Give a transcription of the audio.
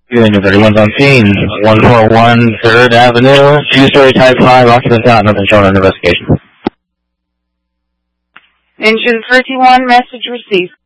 Union 31's on scene, 141 3rd Avenue, two-story type 5, occupant out, nothing shown on investigation. Engine 31, message received.